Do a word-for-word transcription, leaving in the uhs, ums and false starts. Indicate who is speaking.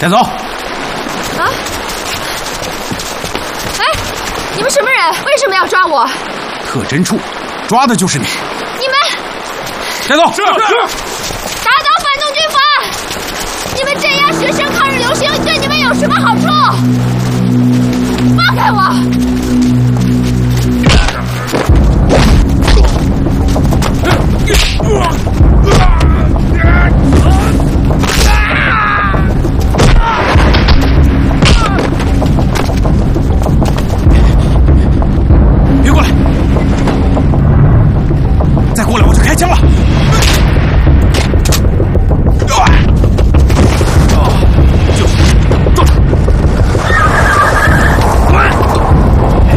Speaker 1: 带走。
Speaker 2: 啊！哎，你们什么人？为什么要抓我？
Speaker 1: 特侦处抓的就是你。
Speaker 2: 你们
Speaker 1: 带走。是是。
Speaker 2: 打倒反动军阀！你们镇压学生抗日游行，对你们有什么好处？